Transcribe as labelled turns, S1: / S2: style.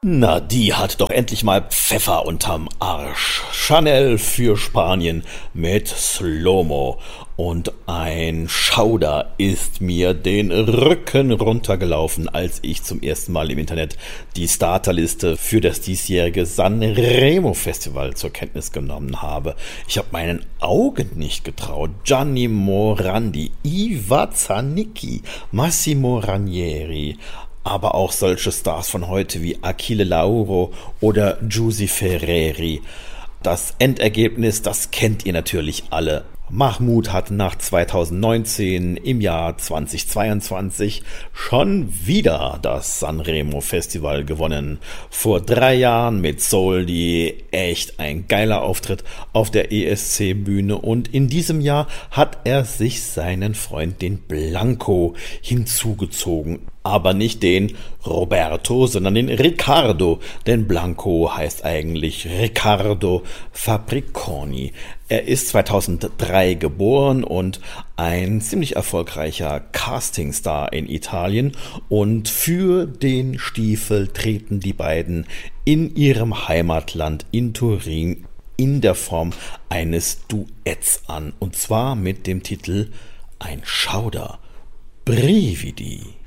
S1: Na, die hat doch endlich mal Pfeffer unterm Arsch. Chanel für Spanien mit Slow-Mo. Und ein Schauder ist mir den Rücken runtergelaufen, als ich zum ersten Mal im Internet die Starterliste für das diesjährige Sanremo Festival zur Kenntnis genommen habe. Ich habe meinen Augen nicht getraut. Gianni Morandi, Iva Zanicchi, Massimo Ranieri, aber auch solche Stars von heute wie Achille Lauro oder Giusy Ferreri. Das Endergebnis, das kennt ihr natürlich alle. Mahmoud hat nach 2019 im Jahr 2022 schon wieder das Sanremo Festival gewonnen. Vor 3 Jahren mit Soldi, echt ein geiler Auftritt auf der ESC-Bühne, und in diesem Jahr hat er sich seinen Freund, den Blanco, hinzugezogen. Aber nicht den Roberto, sondern den Riccardo, denn Blanco heißt eigentlich Riccardo Fabriconi. Er ist 2003 geboren und ein ziemlich erfolgreicher Castingstar in Italien, und für den Stiefel treten die beiden in ihrem Heimatland in Turin in der Form eines Duetts an, und zwar mit dem Titel Ein Schauder, Brividi.